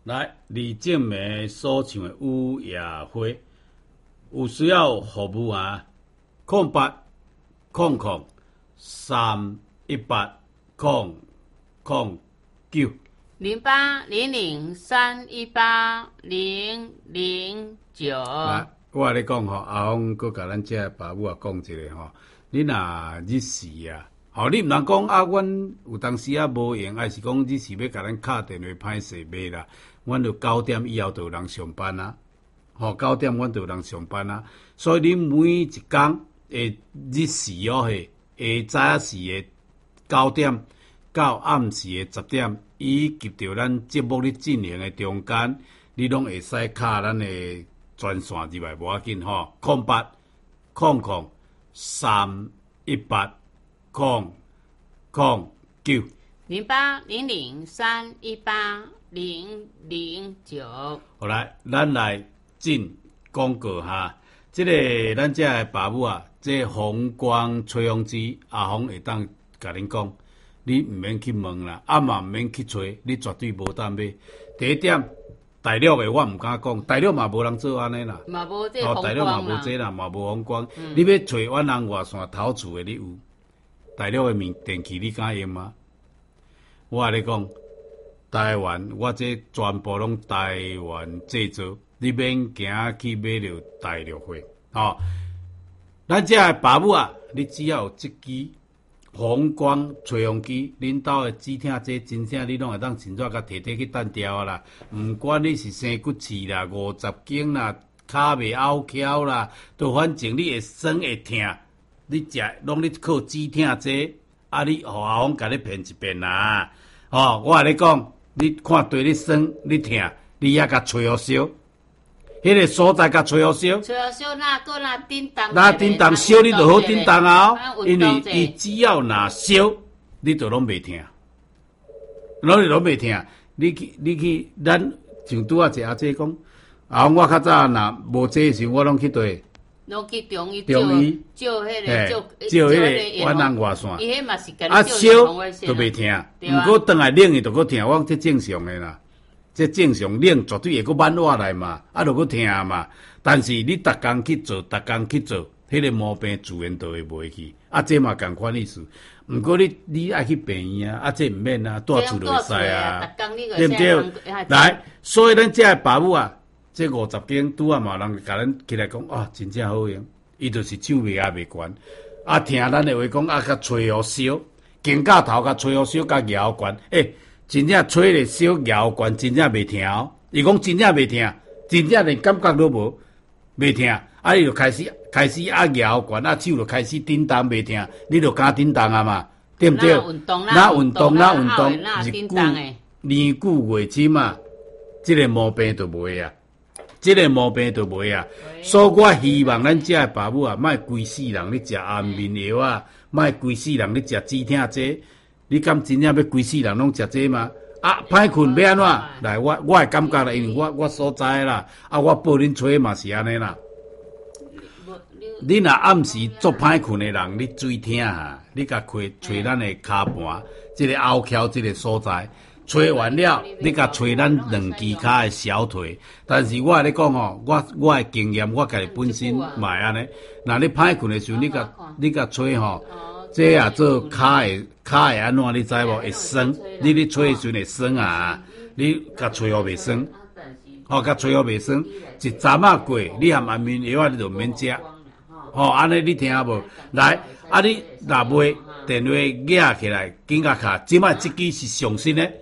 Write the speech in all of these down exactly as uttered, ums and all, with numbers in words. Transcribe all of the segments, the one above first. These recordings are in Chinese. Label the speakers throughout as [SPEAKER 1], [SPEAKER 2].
[SPEAKER 1] 来，李正梅所唱的《乌夜花》，有需要服务啊？空八空空三一八空空九
[SPEAKER 2] 零八零零三一八零零九。
[SPEAKER 1] 来，我咧讲吼，阿峰佮甲咱遮爸母啊讲一下吼，你若日时啊，吼你毋通讲啊，阮有当时啊无闲，还是讲日时要甲咱敲电话歹势买啦。阮就九点以后就有人上班啊，吼九点阮就有人上班啊，所以你每一工诶日时哦嘿，下早时诶九点到暗时诶十点，以及着咱节目咧进行诶中间，你拢会使敲咱诶专线入来无要紧吼，空八空空三一八空空九
[SPEAKER 2] 零八零零三一八零零九。
[SPEAKER 1] 好来，咱来进广告哈。这个咱这的爸母啊，这红光吹风机，阿红会当甲恁讲，你毋免去问啦，啊嘛毋免去吹，你绝对无当买。第一点，大陆的我毋敢讲，大陆嘛无人做安尼啦，
[SPEAKER 2] 嘛无这红光啦，
[SPEAKER 1] 大陆嘛无这啦，嘛无红光。嗯、你要找阮人外线头厝的，你有？大陆的面电器你敢用吗？我甲你讲，台湾我这全部拢台湾制造，你免行去买着大陆货。吼、哦，咱这的爸母啊，你只要有这支红光吹风机，恁兜的指挺这真正你拢会当真正甲摕摕去单调啦。毋管你是生骨刺啦、五十斤啦、骹袂拗翘啦，都反正你会酸会痛，你食拢你靠指挺这，啊你互阿峰甲你骗一遍啦。吼、哦，我甲你讲，你看对你酸你痛，你也甲吹好烧。迄个所在甲吹好烧，
[SPEAKER 2] 吹好烧，那个那叮当，
[SPEAKER 1] 那叮当烧你就好叮当啊！因为伊只要若烧，你就拢袂疼，拢是拢袂疼。你去你去，咱像拄啊一阿姐讲，啊我较早若无这时，我拢去对，
[SPEAKER 2] 拢去中医
[SPEAKER 1] 中医
[SPEAKER 2] 照迄个照
[SPEAKER 1] 照迄个远人外线，
[SPEAKER 2] 伊迄嘛是
[SPEAKER 1] 啊烧就袂疼，毋过转来冷伊就搁疼，我这正常的啦。这正常冷绝对会搁挽回来嘛，啊，就搁疼嘛。但是你逐工去做，逐工去做，迄、那个毛病自然就会袂去。啊，这嘛共款意思。毋过你你爱去病院啊，啊，这毋免啊，住厝就会使啊，对不对？来，所以咱这个爸母啊，这五十斤拄啊嘛，人甲咱起来讲啊，真正好用。伊就是手尾也袂悬，啊，听咱的话讲啊，甲吹互烧，肩胛头甲吹互烧，甲摇悬，诶、欸。真正吹咧小摇悬，真正袂疼哦。伊讲真正袂疼，真正连感觉都无，袂疼。啊，伊就开始开始啊摇悬，啊手就开始叮当袂疼，你就敢叮当啊嘛，对不对？
[SPEAKER 2] 那运动，
[SPEAKER 1] 那运动，那运动，
[SPEAKER 2] 日久
[SPEAKER 1] 年久月深嘛，这个毛病就袂啊，这个毛病就袂啊。所以我希望咱遮的爸母啊，莫规世人咧食安眠药啊，莫规世人咧食止疼剂。你敢真正要规世人拢食这吗？啊，歹困要安怎？来，我我会感觉啦，因为我我所在啦，啊，我报恁吹嘛是安尼啦。你若暗时做歹困的人，你注意听哈，你甲吹吹咱的骹盘，即、这个拗翘即个所在，吹完了，你甲吹咱两支骹的小腿。但是我咧讲吼，我我的经验，我家己本身嘛安尼。若你歹困的时候，你甲你甲吹吼。这啊做骹会骹会安怎你知无？会酸，你咧吹的时阵会酸啊！你甲吹互袂酸，吼甲吹互袂酸，一站仔过，你含安眠药啊，你就免食。吼，安尼你听无？来，啊你若袂电话举起来，紧甲卡，即摆即支是上新的，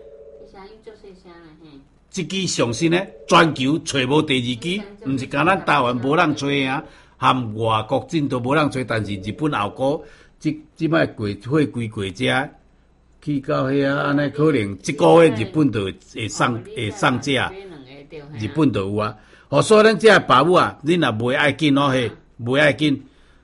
[SPEAKER 1] 即支上新的，全球找无第二支，毋是讲咱台湾无人吹啊，含外国真都无人吹，但是日本后国。即即摆过货归过遮，去到遐安尼可能即个月日本就会上会上架，日本就有啊。哦，所以咱遮爸母啊，恁若袂爱紧哦嘿，袂爱紧，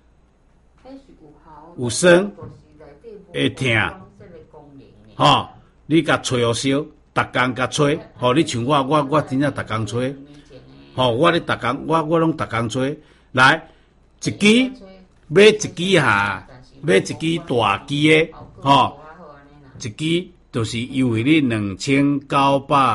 [SPEAKER 1] 有酸会疼，吼、哦，你甲吹好烧，逐工甲吹，吼、哦，你像我我我真正逐工吹，吼、哦，我咧逐工我我拢逐工吹，来一支买一支下。买一支大支的，吼、哦，一支就是优惠你两千九百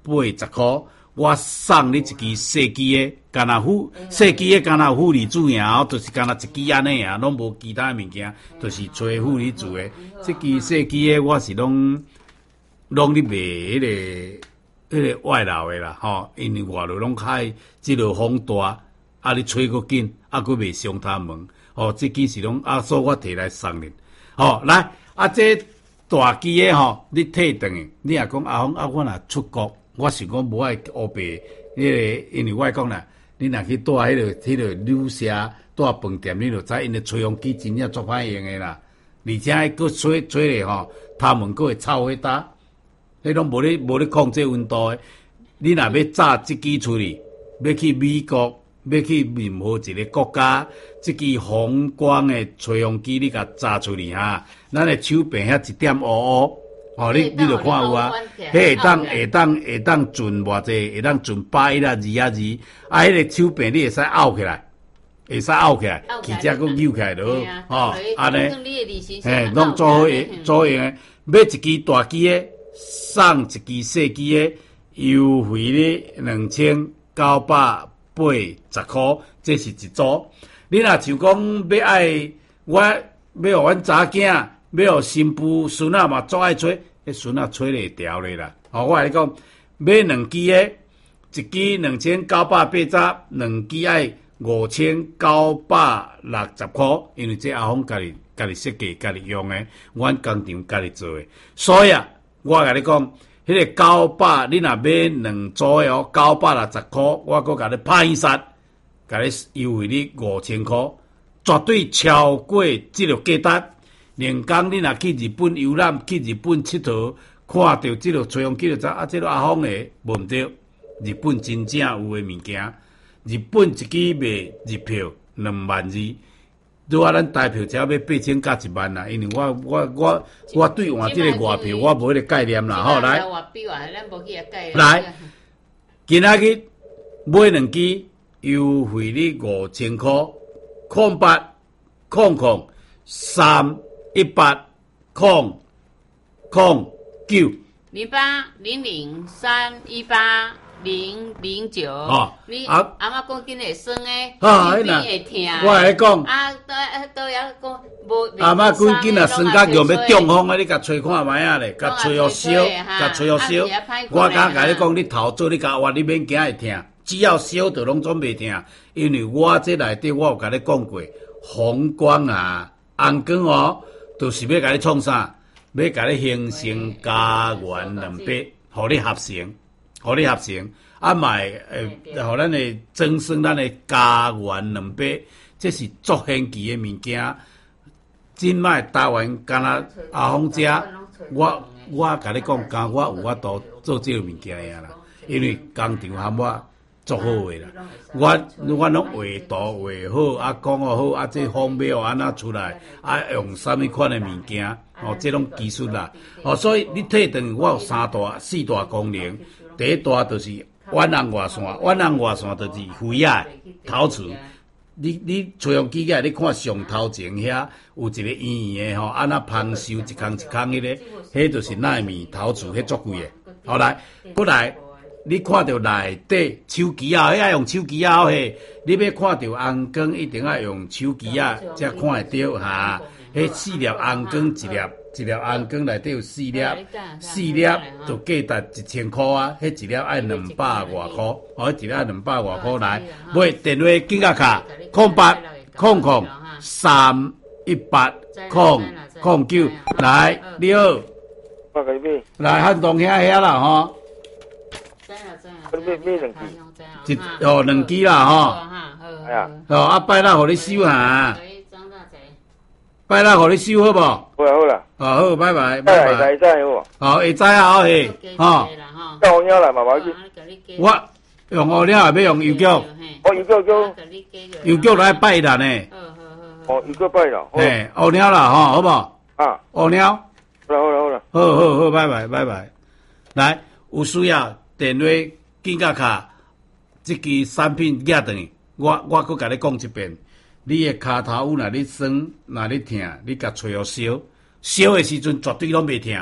[SPEAKER 1] 八十箍，我送你一支细支的，干那富细支的干那妇女主呀，就是干那一支安尼啊，拢无其他物件，就是吹妇女主的。这支细支的我是拢拢咧卖迄个迄个外劳的啦，吼，因为外劳拢开即落风大，啊，你吹个紧，啊，佫袂伤他门，吼，这支是拢啊，所以我摕来送你，吼，来啊，这大支的吼，你退转去，你若讲阿峰啊，我若出国。我是讲无爱乌白，迄个，因为我讲啦，你若去住迄个、迄个旅社、住饭店，你就知因的吹风机真正足歹用的啦。而且还佫吹吹咧吼，他们佫会臭火焦，迄拢无咧无咧控制温度的。你若要炸即支出去，要去美国，要去任何一个国家，即支红光的吹风机，你甲炸出去哈，咱的手柄遐一点乌乌。哦，你你就看有啊，迄会当会当会当存偌济，会当存百一啊二啊二，啊，迄个手柄你会使拗起来，会使拗起来，其他佫扭起来就好，吼，安尼，嘿，拢做好用，做用诶，买一支大支诶，送一支细支诶，优惠咧两千九百八十箍，这是一组。你若像讲要爱我，要互阮查囝。要互新妇孙仔嘛，足爱吹，迄孙仔吹咧调咧啦。吼、哦，我甲你讲，买两支诶，一支两千九百八十，两支爱五千九百六十箍，因为这阿峰家己家己设计、家己用诶，阮工厂家己做诶。所以啊，我甲你讲，迄、那个九百，你若买两组诶哦，九百六十箍，我搁甲你拍一杀，甲你优惠你五千箍，绝对超过即个价值。连讲你若去日本游览，去日本佚佗，看到即落吹风机就知啊，即落阿峰诶，无毋对。日本真正有诶物件，日本一支卖日票两万二，拄啊咱台票只要八千加一万啦。因为我我我我对换即个外票，我无迄个概念啦。吼，来，来，今仔日买两支，优惠你五千箍，空八空空三。一八空空九
[SPEAKER 2] 零八零零三一八零零九。
[SPEAKER 1] 哦，
[SPEAKER 2] 你
[SPEAKER 1] 啊
[SPEAKER 2] 阿妈讲紧会酸诶，
[SPEAKER 1] 啊，
[SPEAKER 2] 耳边会痛。
[SPEAKER 1] 我来讲，
[SPEAKER 2] 啊，都都要讲无。
[SPEAKER 1] 阿妈讲紧啊，酸甲用要中风啊，你甲吹看卖啊咧，甲吹互烧，甲吹互烧。我敢甲你讲，你头做你甲我，你免惊会痛，只要烧就拢总袂痛，因为我这内底我有甲你讲过，红光啊，红光哦。就是要甲你创啥？要甲你形成家园两百，互你合成，互你合成，啊卖诶，互咱诶增生咱诶家园两百，这是足神奇诶物件。真卖台湾敢若阿峰遮，我我甲你讲，敢我有法度做这个物件呀啦，因为工厂含我。足好诶啦，我我拢画图画好，啊讲哦好，啊这方面安怎出来，啊用啥物款诶物件，哦这种技术啦，哦所以你退转我有三大四大功能，第一大就是远红外线，远红外线就是灰啊陶瓷，你你吹风机个，你看上头前遐有一个圆圆诶吼，安那旁收一空一空迄个，迄就是纳米陶瓷，迄足贵诶。好来，过来。你看到内底手机啊，要用手机啊嘿！你要看到红光，一定要用手机啊，才看会到哈。迄四粒红光，一粒一粒红光内底有四粒，四粒就价值一千箍啊！迄一粒爱两百外箍，哦，一粒两百外箍来买电话金额卡，空八空空三一八空空九来，你好，来汉东遐遐啦吼。
[SPEAKER 3] 买买两支，
[SPEAKER 1] 一哦两支啦吼，
[SPEAKER 3] 哎呀，
[SPEAKER 1] 哦啊拜六互你收哈，拜六互你收好无？
[SPEAKER 3] 好啦好啦，
[SPEAKER 1] 哦好，拜拜拜拜，
[SPEAKER 3] 会知好，
[SPEAKER 1] 哦会知啊好嘿，吼，
[SPEAKER 3] 到鸟来嘛无要紧，
[SPEAKER 1] 我用乌鸟也要用邮局，
[SPEAKER 3] 哦邮局叫
[SPEAKER 1] 邮局来拜人呢，
[SPEAKER 3] 哦邮局拜啦，
[SPEAKER 1] 嘿乌鸟啦吼，好无？
[SPEAKER 3] 啊，
[SPEAKER 1] 乌鸟，
[SPEAKER 3] 好啦好啦好啦，
[SPEAKER 1] 好好好，拜拜拜拜，来有需要电话。金额卡，这支产品寄转去，我我搁甲你讲一遍，你的骹头有若你酸，若你痛，你甲吹互烧，烧的时阵绝对拢袂痛。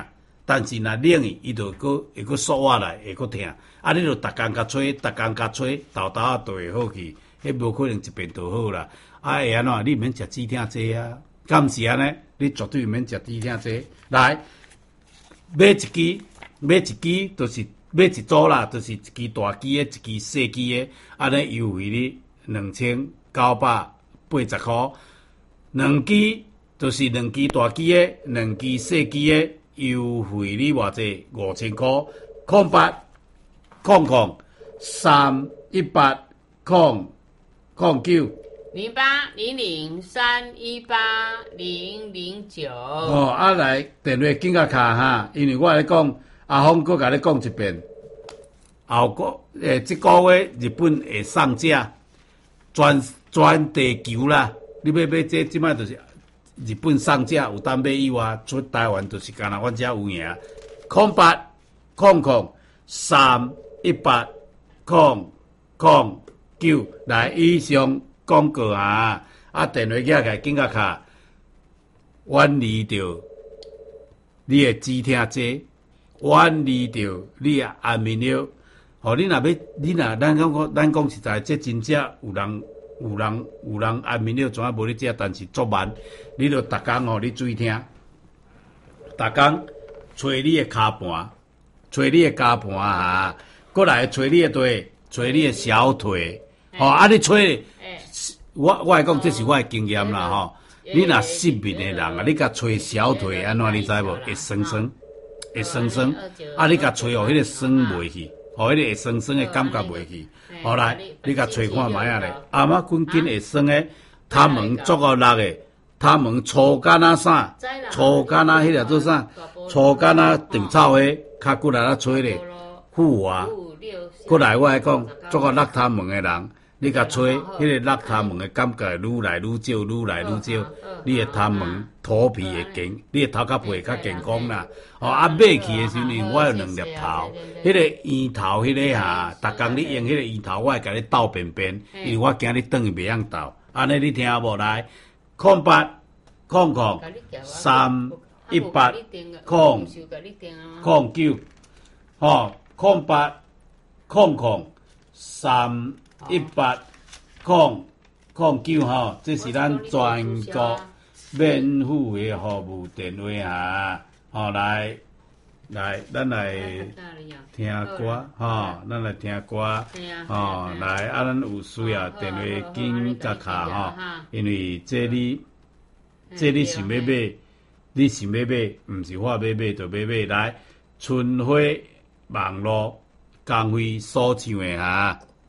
[SPEAKER 1] 但是若冷伊，伊就搁会搁缩下来，会搁疼。啊，你著逐工甲吹，逐工甲吹，豆豆啊就会好去。迄无可能一遍就好啦。啊，会安怎？你毋免食止疼剂啊？敢毋是安尼？你绝对毋免食止疼剂。来，买一支，买一支，就是买一组啦，就是一支大支的，一支细支的，安尼优惠你两千九百八十箍。两支就是两支大支的，两支细支的，优惠你偌济？五千箍。空八空空三一八空空九
[SPEAKER 2] 零八零零三一八零零九。
[SPEAKER 1] 哦，啊来电话紧甲卡哈，因为我咧讲，阿峰搁甲你讲一遍，后个诶，即个月日本会上架全全地球啦，你要买这即摆就是日本上架，有当买以外，出台湾就是干那阮遮有赢。空八空空三一八空空九，来以上广告啊！啊，电话寄来紧甲卡，远离着你的止疼剂，远离着你的安眠药。吼，你若要，你若咱讲咱讲实在，这真正有人有人有人安眠药怎啊无咧食，但是足慢，你著逐工吼，你注意听，逐工吹你的骹盘，吹你的骹盘啊，过来吹你的腿，吹你的小腿，吼、啊，你吹，我我来讲，这是我的经验啦，吼。你若失眠的人啊，你甲吹小腿安怎你知无？会酸酸，会酸酸，啊，你甲吹哦，迄个酸袂去。吼，迄个会酸酸的感觉袂去。后来你甲吹看卖啊咧，阿妈滚紧会酸的，他们足够力的，他们粗干啊啥，粗干啊迄个做啥？粗干啊长草花，较骨力啊吹咧，富华。过来我来讲，足够落他们的人，你甲吹，迄个落他们的感觉愈来愈少，愈来愈少。你的他们头皮会健，你的头壳皮会较健康啦。哦，啊买去的时候，因为我有两粒头，迄个圆头，迄个哈，逐工你用迄个圆头，我会甲你斗便便，因为我惊你转去袂晓斗。安尼你听无来？空八空空三一八空空九，吼，空八空空三一八空空九吼，这是咱全国免费的服务电话哈。吼、哦、来来，咱来听歌吼，咱来听歌吼，来啊，咱有需要电话紧甲卡吼，因为这你这你想要买，你想要买，毋是我要买就要买来春晖网络工会所唱的哈。